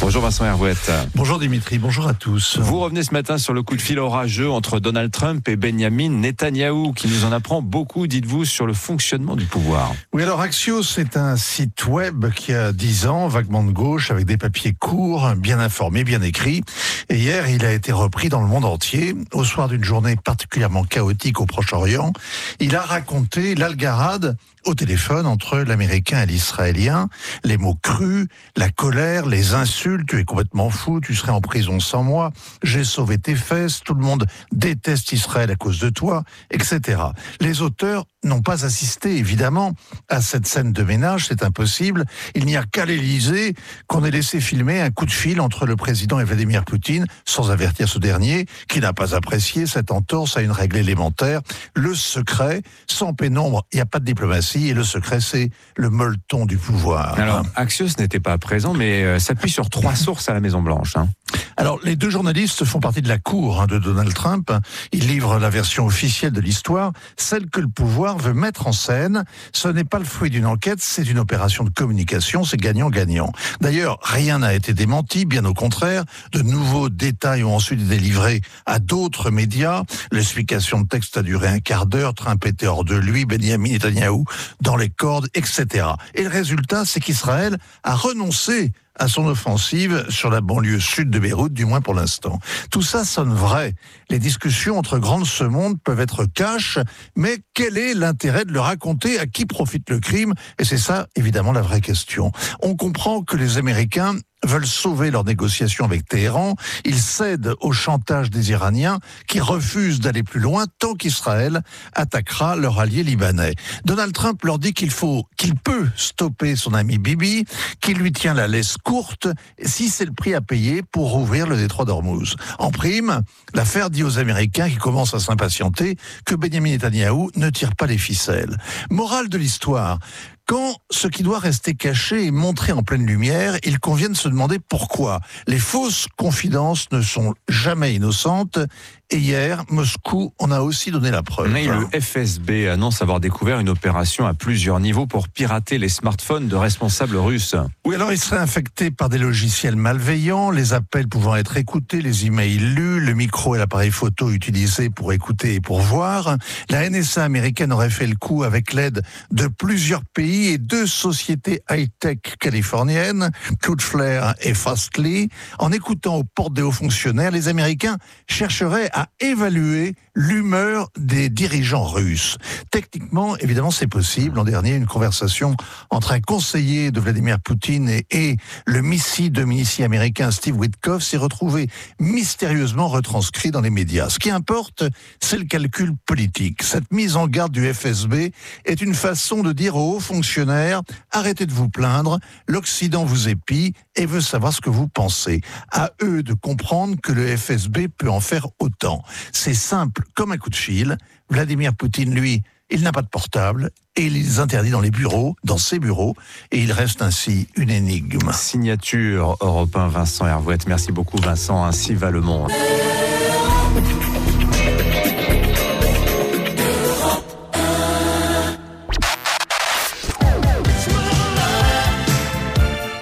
Bonjour Vincent Hervouette. Bonjour Dimitri, bonjour à tous. Vous revenez ce matin sur le coup de fil orageux entre Donald Trump et Benyamin Netanyahou, qui nous en apprend beaucoup, dites-vous, sur le fonctionnement du pouvoir. Oui, alors Axios, c'est un site web qui a 10 ans, vaguement de gauche, avec des papiers courts, bien informés, bien écrits. Et hier, il a été repris dans le monde entier. Au soir d'une journée particulièrement chaotique au Proche-Orient, il a raconté l'algarade au téléphone entre l'Américain et l'Israélien, les mots crus, la colère, les insultes, tu es complètement fou, tu serais en prison sans moi, j'ai sauvé tes fesses, tout le monde déteste Israël à cause de toi, etc. Les auteurs n'ont pas assisté, évidemment, à cette scène de ménage, c'est impossible. Il n'y a qu'à l'Élysée qu'on ait laissé filmer un coup de fil entre le président et Vladimir Poutine, sans avertir ce dernier, qui n'a pas apprécié cette entorse à une règle élémentaire. Le secret, sans pénombre, il n'y a pas de diplomatie, et le secret, c'est le molleton du pouvoir. Alors, Axios n'était pas présent, mais s'appuie sur 3 sources à la Maison-Blanche. Alors, les 2 journalistes font partie de la cour de Donald Trump. Ils livrent la version officielle de l'histoire, celle que le pouvoir veut mettre en scène. Ce n'est pas le fruit d'une enquête, c'est une opération de communication, c'est gagnant-gagnant. D'ailleurs, rien n'a été démenti, bien au contraire. De nouveaux détails ont ensuite été livrés à d'autres médias. L'explication de texte a duré un quart d'heure, Trump était hors de lui, Benyamin Netanyahou dans les cordes, etc. Et le résultat, c'est qu'Israël a renoncé à son offensive sur la banlieue sud de Beyrouth, du moins pour l'instant. Tout ça sonne vrai. Les discussions entre grands de ce monde peuvent être cash, mais quel est l'intérêt de le raconter? À qui profite le crime? Et c'est ça, évidemment, la vraie question. On comprend que les Américains veulent sauver leurs négociations avec Téhéran. Ils cèdent au chantage des Iraniens qui refusent d'aller plus loin tant qu'Israël attaquera leur allié libanais. Donald Trump leur dit qu'il peut stopper son ami Bibi, qu'il lui tient la laisse courte si c'est le prix à payer pour rouvrir le détroit d'Ormuz. En prime, l'affaire dit aux Américains qui commencent à s'impatienter que Benyamin Netanyahou ne tire pas les ficelles. Morale de l'histoire. Quand ce qui doit rester caché est montré en pleine lumière, il convient de se demander pourquoi. Les fausses confidences ne sont jamais innocentes. Et hier, Moscou en a aussi donné la preuve. Mais le FSB annonce avoir découvert une opération à plusieurs niveaux pour pirater les smartphones de responsables russes. Oui, alors il serait infecté par des logiciels malveillants, les appels pouvant être écoutés, les emails lus, le micro et l'appareil photo utilisés pour écouter et pour voir. La NSA américaine aurait fait le coup avec l'aide de plusieurs pays et 2 sociétés high-tech californiennes, Cloudflare et Fastly. En écoutant aux portes des hauts fonctionnaires, les Américains chercheraient à évaluer l'humeur des dirigeants russes. Techniquement, évidemment, c'est possible. L'an dernier, une conversation entre un conseiller de Vladimir Poutine et le ministre américain Steve Witkoff s'est retrouvée mystérieusement retranscrit dans les médias. Ce qui importe, c'est le calcul politique. Cette mise en garde du FSB est une façon de dire aux hauts fonctionnaires « Arrêtez de vous plaindre, l'Occident vous épie et veut savoir ce que vous pensez. » À eux de comprendre que le FSB peut en faire autant. C'est simple comme un coup de fil. Vladimir Poutine, lui, il n'a pas de portable et il les interdit dans ses bureaux, et il reste ainsi une énigme. Signature Europe 1, Vincent Hervouette. Merci beaucoup Vincent, ainsi va le monde.